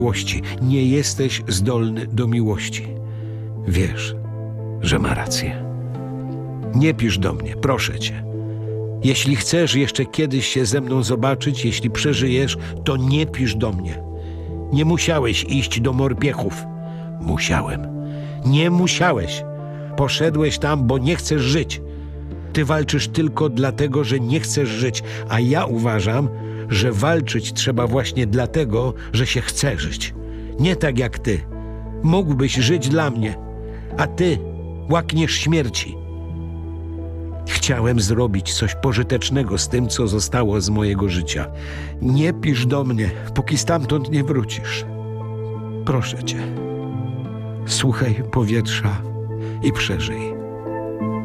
miłości. Nie jesteś zdolny do miłości. Wiesz, że ma rację. Nie pisz do mnie, proszę cię. Jeśli chcesz jeszcze kiedyś się ze mną zobaczyć, jeśli przeżyjesz, to nie pisz do mnie. Nie musiałeś iść do morpiechów. Musiałem. Nie musiałeś. Poszedłeś tam, bo nie chcesz żyć. Ty walczysz tylko dlatego, że nie chcesz żyć, a ja uważam, że walczyć trzeba właśnie dlatego, że się chce żyć. Nie tak jak ty. Mógłbyś żyć dla mnie, a ty łakniesz śmierci. Chciałem zrobić coś pożytecznego z tym, co zostało z mojego życia. Nie pisz do mnie, póki stamtąd nie wrócisz. Proszę cię, słuchaj powietrza i przeżyj.